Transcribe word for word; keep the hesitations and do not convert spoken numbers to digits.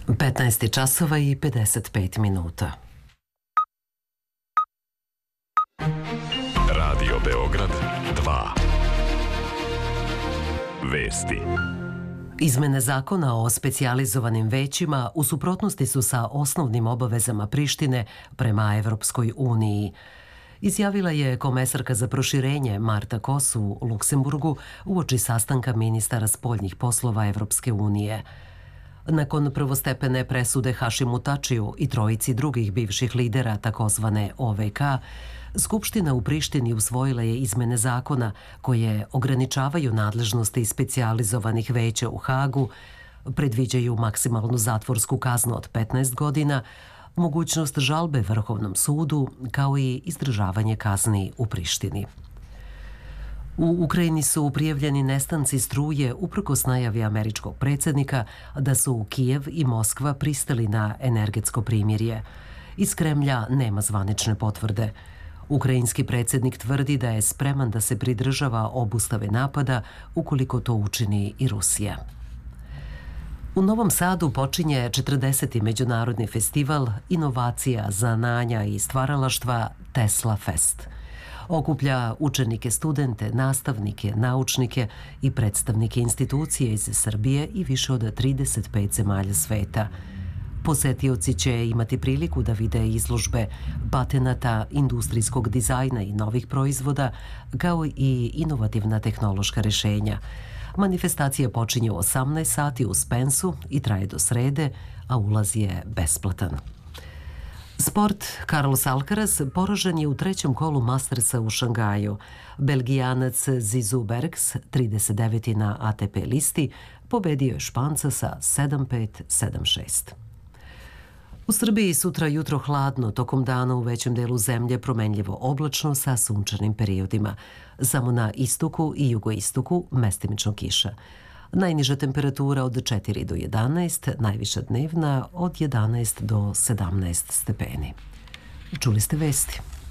petnaest časova i pedeset pet minuta. Radio Beograd dva. Vesti. Izmene zakona o specijalizovanim većima u suprotnosti su sa osnovnim obavezama Prištine prema Evropskoj uniji. Izjavila je komesarka za proširenje Marta Kos u Luksemburgu uoči sastanka ministara spoljnih poslova Evropske unije. Nakon prvostepene presude Hašimu Tačiju i trojici drugih bivših lidera takozvane O V K, Skupština u Prištini usvojila je izmene zakona koje ograničavaju nadležnosti specijalizovanih veća u Hagu, predviđaju maksimalnu zatvorsku kaznu od petnaest godina, mogućnost žalbe Vrhovnom sudu, kao i izdržavanje kazni u Prištini. U Ukrajini su prijavljeni nestanci struje uprkos najavi američkog predsjednika da su Kijev i Moskva pristali na energetsko primirje. Iz Kremlja nema zvanične potvrde. Ukrajinski predsjednik tvrdi da je spreman da se pridržava obustave napada ukoliko to učini i Rusija. U Novom Sadu počinje četrdeseti međunarodni festival inovacija, znanja i stvaralaštva Tesla Fest. Okuplja učenike, studente, nastavnike, naučnike i predstavnike institucije iz Srbije i više od trideset pet zemalja sveta. Posetioci će imati priliku da vide izložbe patenata, industrijskog dizajna i novih proizvoda, kao i inovativna tehnološka rešenja. Manifestacija počinje u osamnaest sati u Spensu i traje do srede, a ulaz je besplatan. Sport. Carlos Alcaraz poražen je u trećem kolu Mastersa u Šangaju. Belgijanac Zizou Bergs, trideset deveti na A T P listi, pobedio je Španca sa sedam pet, sedam šest. U Srbiji sutra jutro hladno, tokom dana u većem delu zemlje promenljivo oblačno sa sunčanim periodima. Samo na istoku i jugoistoku mestimično kiša. Najniža temperatura od četiri do jedanaest, najviša dnevna od jedanaest do sedamnaest stepeni. Čuli ste vesti.